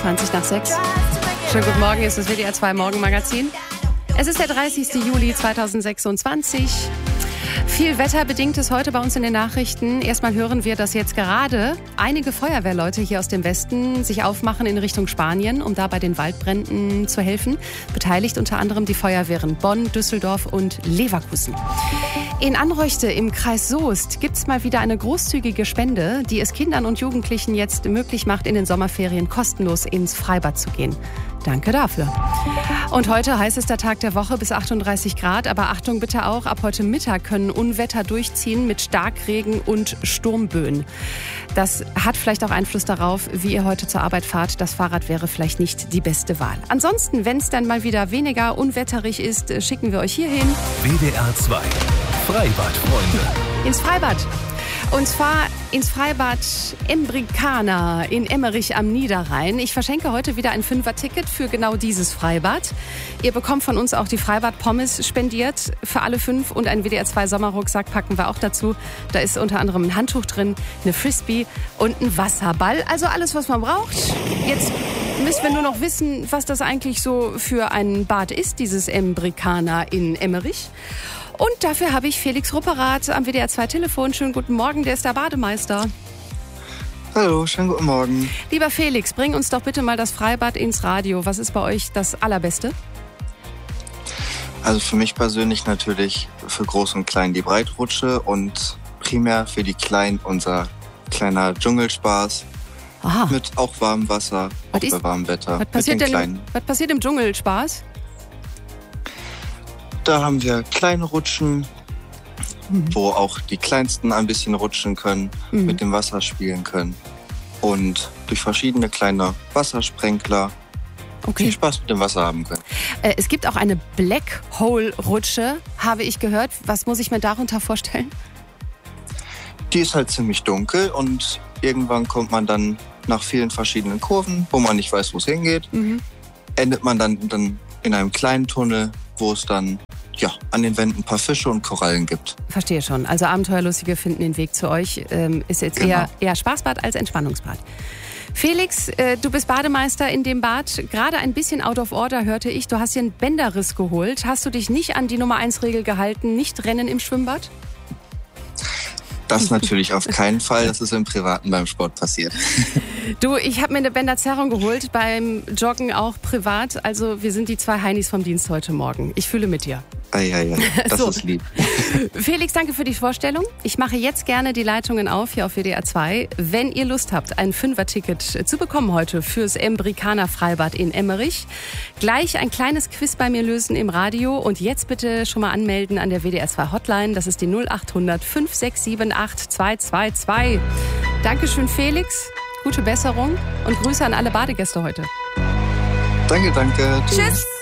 20 nach 6. Schönen guten Morgen, es ist das WDR 2 Morgenmagazin. Es ist der 30. Juli 2026. Viel Wetterbedingtes heute bei uns in den Nachrichten. Erstmal hören wir, dass jetzt gerade einige Feuerwehrleute hier aus dem Westen sich aufmachen in Richtung Spanien, um da bei den Waldbränden zu helfen. Beteiligt unter anderem die Feuerwehren Bonn, Düsseldorf und Leverkusen. In Anröchte im Kreis Soest gibt es mal wieder eine großzügige Spende, die es Kindern und Jugendlichen jetzt möglich macht, in den Sommerferien kostenlos ins Freibad zu gehen. Danke dafür. Und heute heißester Tag der Woche bis 38 Grad. Aber Achtung bitte auch, ab heute Mittag können Unwetter durchziehen mit Starkregen und Sturmböen. Das hat vielleicht auch Einfluss darauf, wie ihr heute zur Arbeit fahrt. Das Fahrrad wäre vielleicht nicht die beste Wahl. Ansonsten, wenn es dann mal wieder weniger unwetterig ist, schicken wir euch hierhin. WDR 2 Freibadfreunde. Ins Freibad. Und zwar ins Freibad Embricana in Emmerich am Niederrhein. Ich verschenke heute wieder ein 5er-Ticket für genau dieses Freibad. Ihr bekommt von uns auch die Freibad-Pommes spendiert für alle 5 und einen WDR 2 Sommerrucksack packen wir auch dazu. Da ist unter anderem ein Handtuch drin, eine Frisbee und ein Wasserball. Also alles, was man braucht. Jetzt müssen wir nur noch wissen, was das eigentlich so für ein Bad ist, dieses Embricana in Emmerich. Und dafür habe ich Felix Rupperath am WDR 2 Telefon. Schönen guten Morgen, der ist der Bademeister. Hallo, schönen guten Morgen. Lieber Felix, bring uns doch bitte mal das Freibad ins Radio. Was ist bei euch das Allerbeste? Also für mich persönlich natürlich für Groß und Klein die Breitrutsche und primär für die Kleinen unser kleiner Dschungelspaß. Aha. Mit auch warmem Wasser, auch bei warmem Wetter. Was passiert im Dschungelspaß? Da haben wir kleine Rutschen, wo auch die Kleinsten ein bisschen rutschen können, mit dem Wasser spielen können. Und durch verschiedene kleine Wassersprenkler viel Spaß mit dem Wasser haben können. Es gibt auch eine Black Hole Rutsche, habe ich gehört. Was muss ich mir darunter vorstellen? Die ist halt ziemlich dunkel und irgendwann kommt man dann nach vielen verschiedenen Kurven, wo man nicht weiß, wo es hingeht, endet man dann in einem kleinen Tunnel, wo es dann an den Wänden ein paar Fische und Korallen gibt. Verstehe schon. Also Abenteuerlustige finden den Weg zu euch. Ist jetzt eher Spaßbad als Entspannungsbad. Felix, du bist Bademeister in dem Bad. Gerade ein bisschen out of order hörte ich. Du hast dir einen Bänderriss geholt. Hast du dich nicht an die Nummer-1-Regel gehalten? Nicht rennen im Schwimmbad? Das natürlich auf keinen Fall. Das ist im Privaten beim Sport passiert. Du, ich habe mir eine Bänderzerrung geholt, beim Joggen auch privat. Also wir sind die 2 Heinis vom Dienst heute Morgen. Ich fühle mit dir. Das ist lieb. Felix, danke für die Vorstellung. Ich mache jetzt gerne die Leitungen auf hier auf WDR 2. Wenn ihr Lust habt, ein 5er-Ticket zu bekommen heute fürs Embricana Freibad in Emmerich, gleich ein kleines Quiz bei mir lösen im Radio und jetzt bitte schon mal anmelden an der WDR 2 Hotline. Das ist die 0800 5678 222. Dankeschön, Felix. Gute Besserung und Grüße an alle Badegäste heute. Danke. Tschüss.